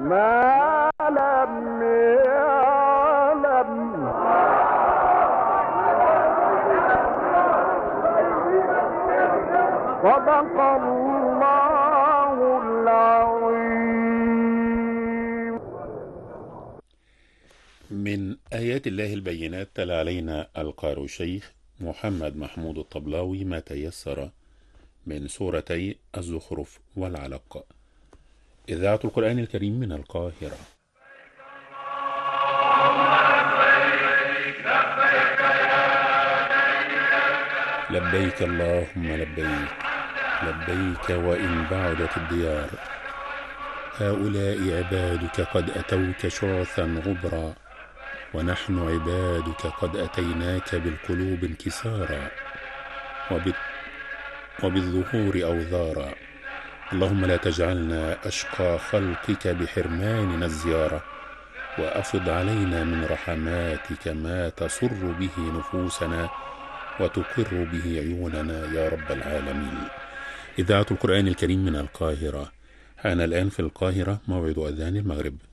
ما لم يعلم. صدق الله العظيم. من آيات الله البينات تلا علينا القارئ الشيخ محمد محمود الطبلاوي ما تيسر من سورتي الزخرف والعلق. إذاعة القرآن الكريم من القاهرة. لبيك اللهم لبيك، لبيك وإن بعدت الديار. هؤلاء عبادك قد أتوك شعثا غبرا، ونحن عبادك قد أتيناك بالقلوب انكسارا وبالظهور أوذارا. اللهم لا تجعلنا أشقى خلقك بحرماننا الزيارة، وأفض علينا من رحماتك ما تسر به نفوسنا وتقر به عيوننا يا رب العالمين. إذاعة القرآن الكريم من القاهرة. حان الآن في القاهرة موعد أذان المغرب.